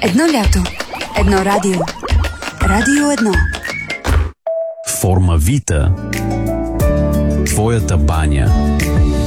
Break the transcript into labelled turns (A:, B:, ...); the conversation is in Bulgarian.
A: Едно лято, едно радио. Радио 1.
B: Форма Вита. Твоята баня.